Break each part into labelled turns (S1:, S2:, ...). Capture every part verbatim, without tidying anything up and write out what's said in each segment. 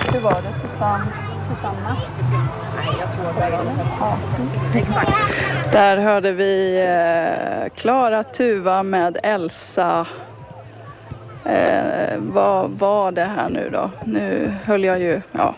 S1: Hur var det, Susanne? Susanna?
S2: Nej, jag tror det var det.
S1: Ja.
S2: Exakt.
S1: Där hörde vi eh, Klara Tuva med Elsa. Eh, vad var det här nu då? Nu höll jag ju, ja.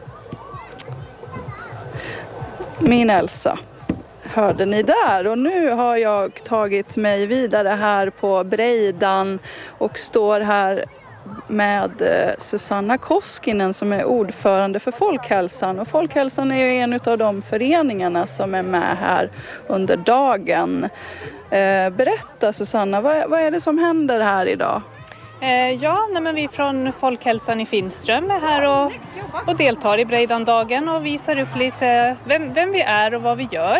S1: Min Elsa hörde ni där, och nu har jag tagit mig vidare här på Breidan och står här med Susanna Koskinen som är ordförande för Folkhälsan. Och Folkhälsan är ju en av de föreningarna som är med här under dagen. Eh, berätta Susanna, vad, vad är det som händer här idag?
S3: Eh, ja, nej, men vi från Folkhälsan i Finström är här och, och deltar i Breidandagen och visar upp lite vem, vem vi är och vad vi gör.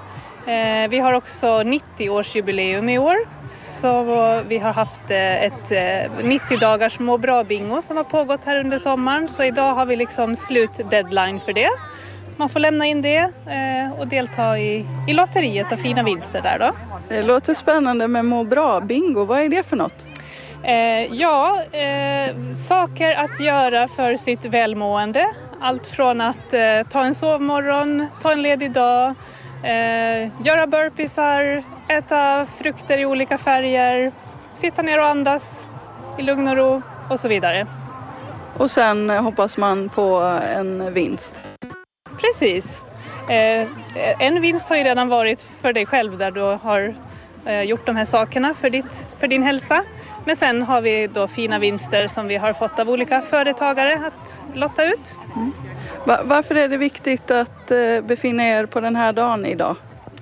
S3: Eh, vi har också nittio-årsjubileum i år, så vi har haft eh, ett eh, nittio dagars må bra bingo som har pågått här under sommaren. Så idag har vi liksom slut-deadline för det. Man får lämna in det eh, och delta i, i lotteriet och fina vinster där då.
S1: Det låter spännande med må bra bingo, vad är det för något?
S3: Eh, ja, eh, saker att göra för sitt välmående. Allt från att eh, ta en sovmorgon, ta en ledig dag, eh, göra burpeesar, äta frukter i olika färger, sitta ner och andas i lugn och ro och så vidare.
S1: Och sen hoppas man på en vinst.
S3: Precis. Eh, en vinst har ju redan varit för dig själv där du har eh, gjort de här sakerna för, ditt, för din hälsa. Men sen har vi då fina vinster som vi har fått av olika företagare att lotta ut.
S1: Mm. Va- varför är det viktigt att eh, befinna er på den här dagen idag?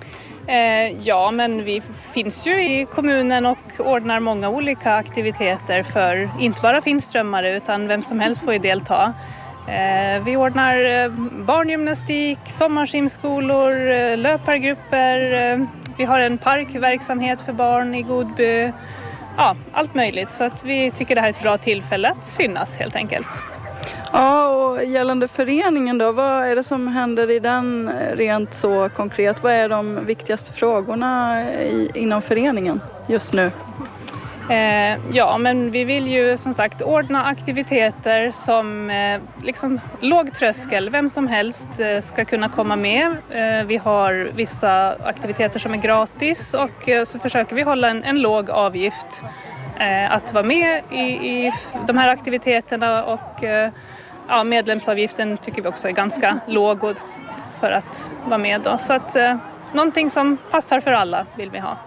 S3: Eh, ja, men vi finns ju i kommunen och ordnar många olika aktiviteter för inte bara finströmmare utan vem som helst får ju delta. Eh, vi ordnar eh, barngymnastik, sommarsimskolor, eh, löpargrupper. Eh, vi har en parkverksamhet för barn i Godby. Ja, allt möjligt. Så att vi tycker det här är ett bra tillfälle att synas helt enkelt.
S1: Ja, och gällande föreningen då, vad är det som händer i den rent så konkret? Vad är de viktigaste frågorna i, inom föreningen just nu?
S3: Eh, ja, men vi vill ju som sagt ordna aktiviteter som eh, liksom låg tröskel, vem som helst eh, ska kunna komma med. Eh, vi har vissa aktiviteter som är gratis och eh, så försöker vi hålla en, en låg avgift eh, att vara med i, i de här aktiviteterna och eh, ja, medlemsavgiften tycker vi också är ganska låg och för att vara med då. Så att eh, någonting som passar för alla vill vi ha.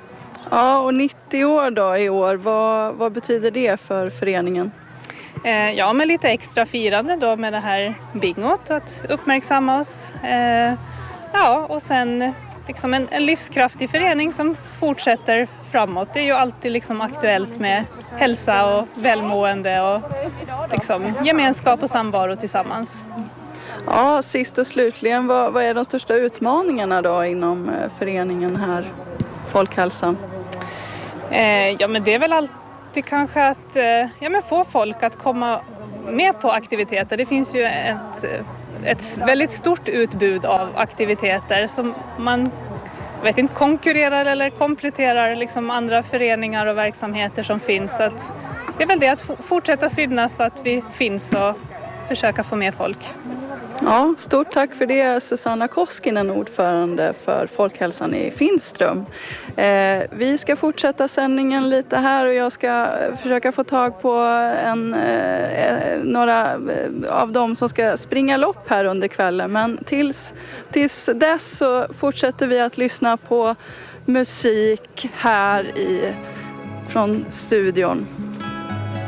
S1: Ja, och nittio år då i år, vad, vad betyder det för föreningen?
S3: Eh, ja, med lite extra firande då med det här bingot, att uppmärksamma oss. Eh, ja, och sen liksom en, en livskraftig förening som fortsätter framåt. Det är ju alltid liksom aktuellt med hälsa och välmående och liksom gemenskap och samvaro tillsammans.
S1: Ja, sist och slutligen, vad, vad är de största utmaningarna då inom föreningen här, Folkhälsan?
S3: Eh, ja, men det är väl alltid kanske att eh, ja, men få folk att komma med på aktiviteter. Det finns ju ett, ett väldigt stort utbud av aktiviteter som man jag vet inte, konkurrerar eller kompletterar liksom andra föreningar och verksamheter som finns. Så att det är väl det att fortsätta synas så att vi finns och försöka få med folk.
S1: Ja, stort tack för det Susanna Koskinen, ordförande för Folkhälsan i Finström. Eh, vi ska fortsätta sändningen lite här och jag ska försöka få tag på en, eh, några av dem som ska springa lopp här under kvällen. Men tills, tills dess så fortsätter vi att lyssna på musik här i, från studion.